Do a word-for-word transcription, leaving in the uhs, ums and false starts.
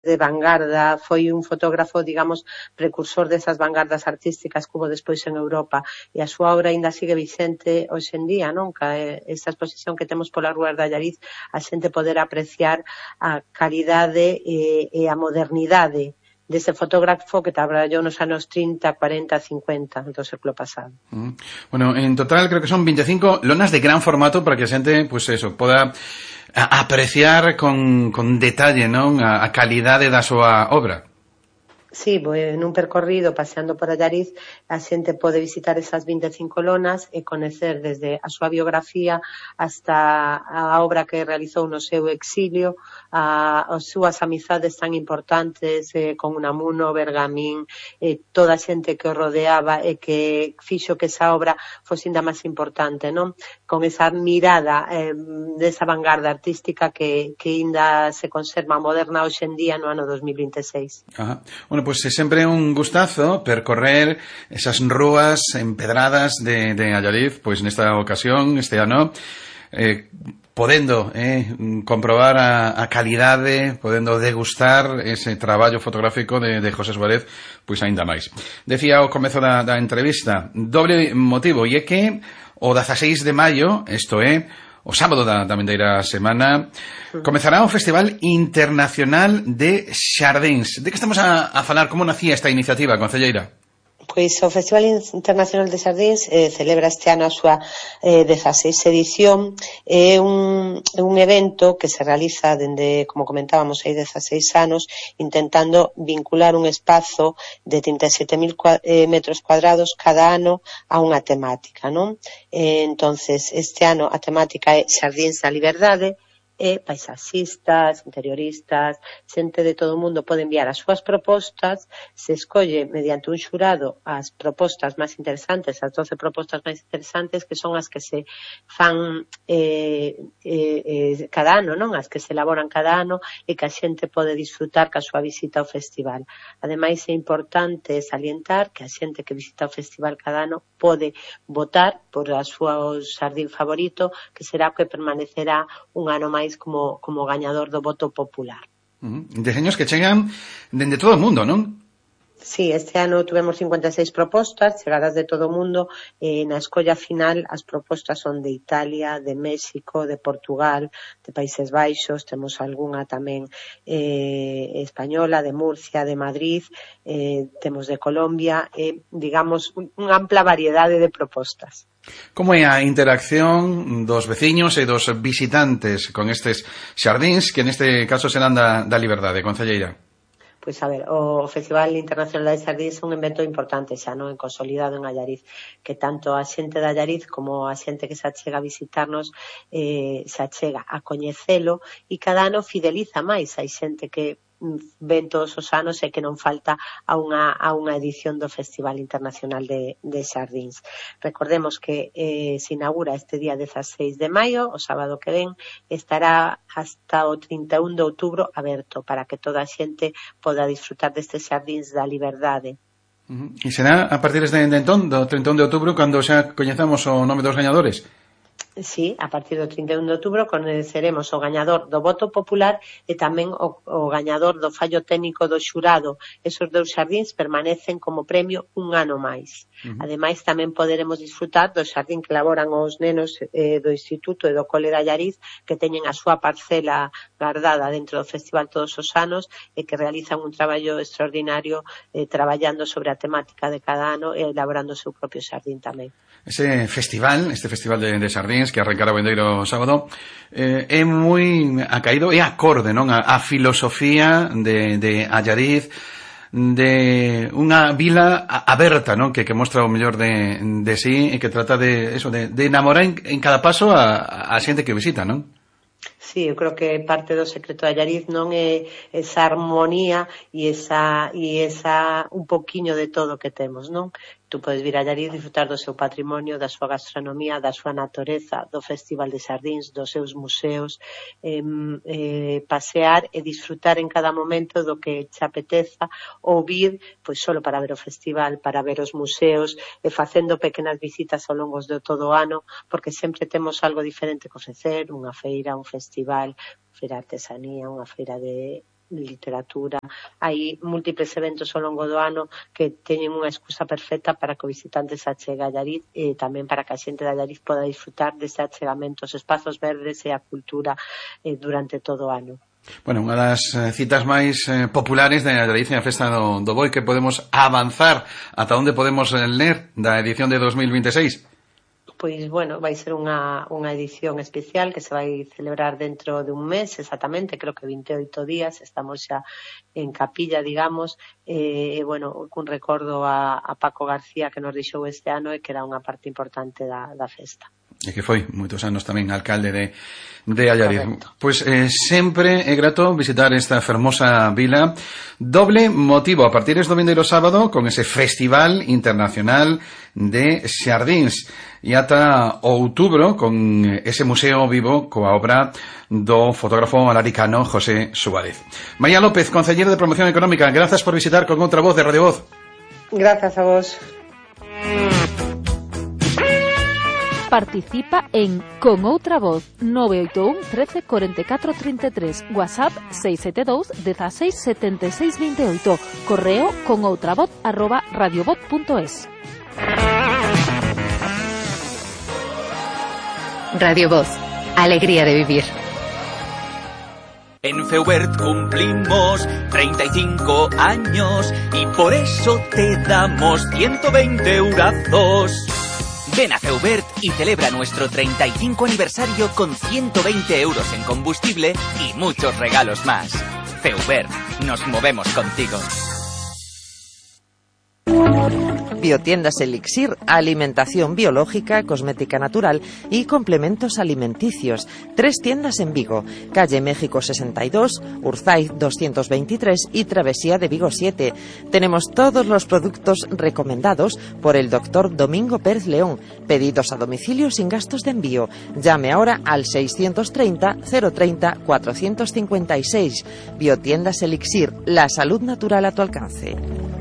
de vanguarda, foi un fotógrafo, digamos, precursor desas vanguardas artísticas que hubo despois en Europa, e a súa obra ainda sigue vixente hoxe en día, non? Que esta exposición que temos pola Rúa de Allariz, a xente poder apreciar a calidade e, e a modernidade dese fotógrafo que traballou nos anos trinta, cuarenta, cincuenta do século pasado. Mm. Bueno, en total creo que son veinticinco lonas de gran formato para que a xente, pues eso, poda apreciar con, con detalle, non? A, a calidade da súa obra. Sí, en un percorrido paseando por Allariz a xente pode visitar esas veinticinco lonas e conocer desde a súa biografía hasta a obra que realizou no seu exilio, a, as súas amizades tan importantes eh, con Unamuno, Bergamín, eh, toda a xente que o rodeaba e que fixo que esa obra fose ainda máis importante, non? Con esa mirada eh, desa vanguarda artística que, que ainda se conserva moderna hoxe en día no ano dos mil veintiséis. Ajá. Bueno, pues é sempre un gustazo percorrer esas rúas empedradas de, de Allariz, pois pues nesta ocasión, este ano, eh, podendo eh, comprobar a, a calidade, podendo degustar ese traballo fotográfico de, de José Suárez, pois pues ainda máis. Decía ao comezo da, da entrevista, doble motivo, e é que o dezaseis de maio, isto é, o sábado da, da vindeira semana, comezará o Festival Internacional de Xardíns. De que estamos a, a falar? Como nacía esta iniciativa, concelleira? Pois o Festival Internacional de Xardíns eh, celebra este ano a súa eh, dezaseis edición. É un, un evento que se realiza dende, como comentábamos, hai dezaseis anos, intentando vincular un espazo de trinta e sete mil eh, metros cuadrados cada ano a unha temática, non? Eh, entonces, este ano a temática é Xardíns da Liberdade, e paisaxistas, interioristas, xente de todo o mundo pode enviar as súas propostas, se escolle mediante un xurado as propostas máis interesantes, as doce propostas máis interesantes, que son as que se fan eh, eh, cada ano, non? As que se elaboran cada ano e que a xente pode disfrutar ca súa visita ao festival. Ademais, é importante salientar que a xente que visita o festival cada ano pode votar por a súa xardín favorito, que será o que permanecerá un ano máis como, como gañador do voto popular. Uh-huh. Deseños que chegan dende todo o mundo, non? Sí, este ano tuvemos cincuenta e seis propostas chegadas de todo o mundo, e na escolla final as propostas son de Italia, de México, de Portugal, de Países Baixos, temos algunha tamén eh, española, de Murcia, de Madrid, eh, temos de Colombia, e eh, digamos unha ampla variedade de propostas. Como é a interacción dos veciños e dos visitantes con estes xardíns, que neste caso serán da, da Liberdade, concelleira? Pois a ver, o Festival Internacional de Xardíns é un evento importante xa, non? Consolidado en Allariz, que tanto a xente de Allariz como a xente que se achega a visitarnos eh, se achega a coñecelo, e cada ano fideliza máis. Hai xente que ven todos os anos e que non falta a unha, a unha edición do Festival Internacional de, de Xardíns. Recordemos que eh, se inaugura este día dezaseis de maio, o sábado que ven, estará hasta o trinta e un de outubro aberto para que toda a xente poda disfrutar destes Xardíns da Liberdade. Uh-huh. E será a partir de, de entón, do trinta e un de outubro, cando xa coñezamos o nome dos gañadores? Sí, a partir do trinta e un de outubro coñeceremos o gañador do voto popular e tamén o, o gañador do fallo técnico do xurado. Esos dous xardíns permanecen como premio un ano máis. Uh-huh. Ademais, tamén poderemos disfrutar do xardín que elaboran os nenos eh, do Instituto e do Cole de Allariz, que teñen a súa parcela guardada dentro do festival todos os anos e que realizan un traballo extraordinario eh, traballando sobre a temática de cada ano e elaborando o seu propio xardín tamén. Ese festival, este festival de, de Xardíns que arrancará o vindeiro sábado, eh, é moi acaído, é acorde, non? A, a filosofía de, de Allariz, de unha vila aberta, non? Que, que mostra o mellor de, de sí e que trata de eso, de, de enamorar en, en cada paso a, a xente que visita, non? Sí, eu creo que parte do secreto de Allariz non é esa armonía e esa, e esa un poquiño de todo que temos, non? Tú podes vir a Allariz, disfrutar do seu patrimonio, da súa gastronomía, da súa natureza, do Festival de Xardíns, dos seus museos, eh, eh, pasear e disfrutar en cada momento do que te apeteza, ou vir, pois solo para ver o festival, para ver os museos, e facendo pequenas visitas ao longo de todo o ano, porque sempre temos algo diferente que ofrecer, unha feira, un festival, feira de artesanía, unha feira de literatura. Hai múltiples eventos ao longo do ano que teñen unha excusa perfecta para que o visitante se achegue a Allariz e tamén para que a xente de Allariz poda disfrutar dese achegamento aos espazos verdes e a cultura eh, durante todo o ano. Bueno, unha das citas máis eh, populares de Allariz é a Festa do, do Boi, que podemos avanzar ata onde podemos ler da edición de dos mil veintiséis. Pois, bueno, vai ser unha, unha edición especial que se vai celebrar dentro de un mes, exactamente, creo que vinte e oito días, estamos xa en capilla, digamos, e, eh, bueno, un recordo a, a Paco García que nos deixou este ano e que era unha parte importante da, da festa. E que foi moitos anos tamén alcalde de, de Allariz. Pois eh, sempre é grato visitar esta fermosa vila. Doble motivo, a partir do vindeiro sábado, con ese Festival Internacional de Xardíns. E ata outubro, con ese museo vivo coa obra do fotógrafo alaricano José Suárez. María López, concelleira de Promoción Económica, grazas por visitar con outra voz de Radio Voz. Grazas a vos. Participa en Con Outra Voz nove oito un, trece, cuarenta y cuatro, treinta y tres, WhatsApp seis siete dos, dieciséis, setenta y seis, veintiocho, correo conoutravoz arroba radiovoz punto es. Radio Voz, alegría de vivir. En Feubert cumplimos treinta y cinco años y por eso te damos ciento veinte eurazos. Ven a Feubert y celebra nuestro treinta y cinco aniversario con ciento veinte euros en combustible y muchos regalos más. Feubert, nos movemos contigo. Biotiendas Elixir, alimentación biológica, cosmética natural y complementos alimenticios. Tres tiendas en Vigo, calle México sesenta y dos, Urzaiz doscientos veintitrés y Travesía de Vigo siete. Tenemos todos los productos recomendados por el doctor Domingo Pérez León. Pedidos a domicilio sin gastos de envío. Llame ahora al seiscientos treinta, cero treinta, cuatrocientos cincuenta y seis. Biotiendas Elixir, la salud natural a tu alcance.